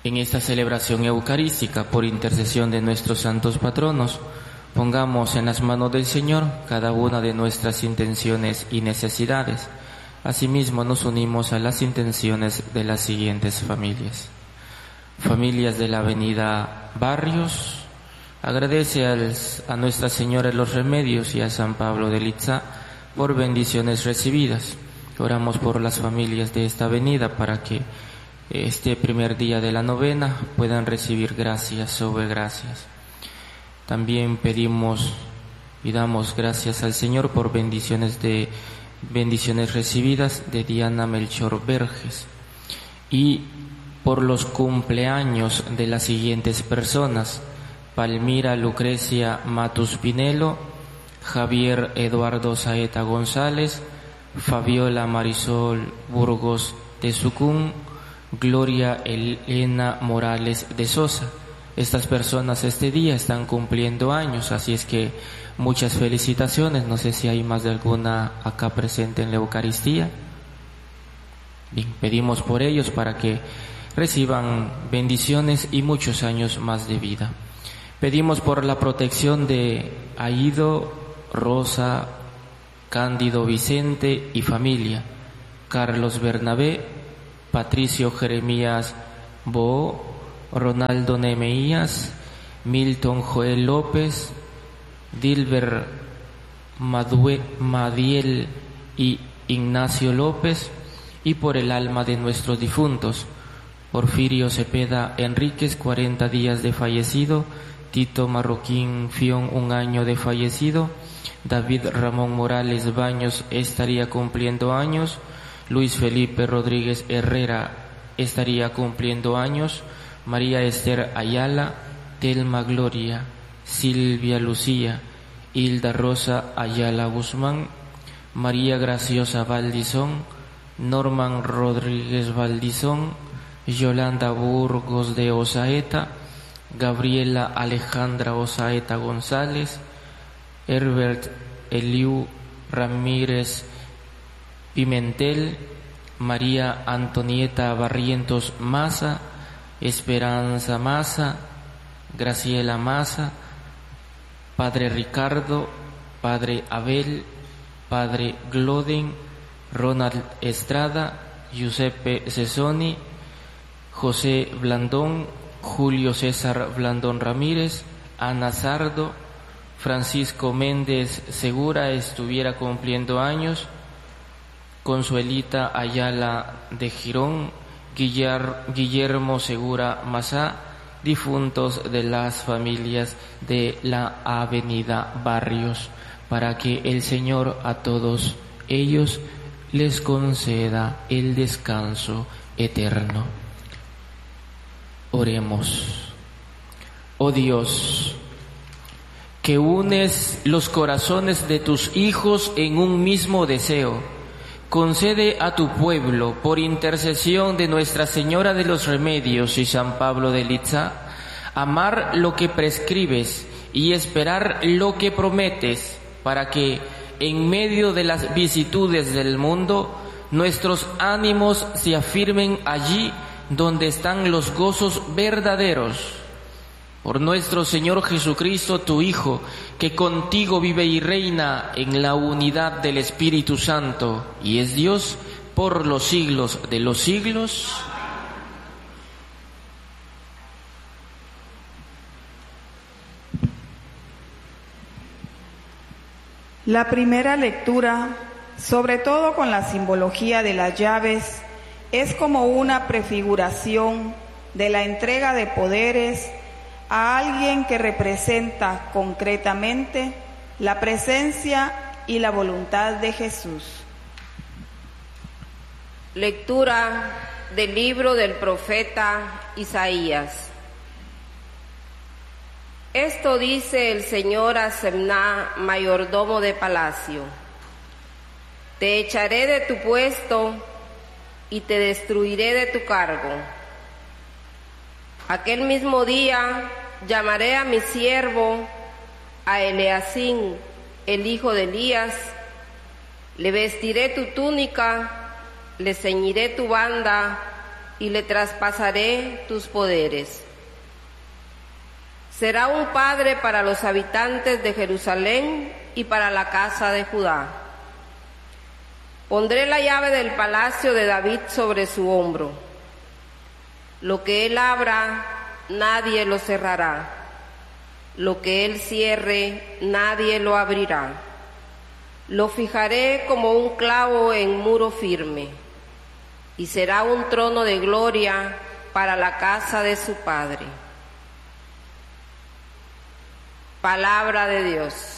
En esta celebración eucarística, por intercesión de nuestros santos patronos, pongamos en las manos del Señor cada una de nuestras intenciones y necesidades. Asimismo, nos unimos a las intenciones de las siguientes familias. Familias de la Avenida Barrios, agradece a Nuestra Señora de los Remedios y a San Pablo de Litzá por bendiciones recibidas. Oramos por las familias de esta avenida para que este primer día de la novena puedan recibir gracias sobre gracias. También pedimos y damos gracias al Señor por bendiciones recibidas de Diana Melchor Verges y por los cumpleaños de las siguientes personas: Palmira Lucrecia Matus Pinelo, Javier Eduardo Saeta González, Fabiola Marisol Burgos de Sucún, Gloria Elena Morales de Sosa. Estas personas este día están cumpliendo años, así es que muchas felicitaciones. No sé si hay más de alguna acá presente en la Eucaristía. Bien, pedimos por ellos para que reciban bendiciones y muchos años más de vida. Pedimos por la protección de Aido, Rosa, Cándido Vicente y familia, Carlos Bernabé, Patricio Jeremías Bo, Ronaldo Nemeías, Milton Joel López, Dilber Madiel y Ignacio López, y por el alma de nuestros difuntos: Porfirio Cepeda Enríquez, 40 días de fallecido; Tito Marroquín Fión, 1 año de fallecido; David Ramón Morales Baños estaría cumpliendo años; Luis Felipe Rodríguez Herrera estaría cumpliendo años; María Esther Ayala, Telma Gloria, Silvia Lucía, Hilda Rosa Ayala Guzmán, María Graciosa Valdizón, Norman Rodríguez Valdizón, Yolanda Burgos de Osaeta, Gabriela Alejandra Osaeta González, Herbert Eliu Ramírez Pimentel, María Antonieta Barrientos Maza, Esperanza Maza, Graciela Maza, Padre Ricardo, Padre Abel, Padre Gloden, Ronald Estrada, Giuseppe Cesoni, José Blandón, Julio César Blandón Ramírez, Ana Sardo, Francisco Méndez Segura estuviera cumpliendo años; Consuelita Ayala de Girón, Guillermo Segura Mazá, difuntos de las familias de la Avenida Barrios, para que el Señor a todos ellos les conceda el descanso eterno. Oremos. Oh Dios, que unes los corazones de tus hijos en un mismo deseo, concede a tu pueblo, por intercesión de Nuestra Señora de los Remedios y San Pablo de Litzá, amar lo que prescribes y esperar lo que prometes, para que, en medio de las vicisitudes del mundo, nuestros ánimos se afirmen allí donde están los gozos verdaderos. Por nuestro Señor Jesucristo, tu Hijo, que contigo vive y reina en la unidad del Espíritu Santo, y es Dios por los siglos de los siglos. La primera lectura, sobre todo con la simbología de las llaves, es como una prefiguración de la entrega de poderes a alguien que representa concretamente la presencia y la voluntad de Jesús. Lectura del libro del profeta Isaías. Esto dice el Señor a Semná, mayordomo de palacio: te echaré de tu puesto y te destruiré de tu cargo. Aquel mismo día llamaré a mi siervo, a Eleazín, el hijo de Elías, le vestiré tu túnica, le ceñiré tu banda y le traspasaré tus poderes. Será un padre para los habitantes de Jerusalén y para la casa de Judá. Pondré la llave del palacio de David sobre su hombro. Lo que él abra, nadie lo cerrará. Lo que él cierre, nadie lo abrirá. Lo fijaré como un clavo en muro firme, y será un trono de gloria para la casa de su padre. Palabra de Dios.